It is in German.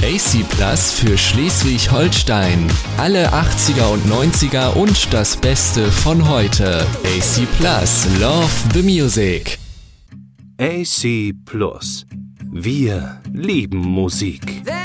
AC Plus für Schleswig-Holstein. Alle 80er und 90er und das Beste von heute. AC Plus, love the music. AC Plus. Wir lieben Musik.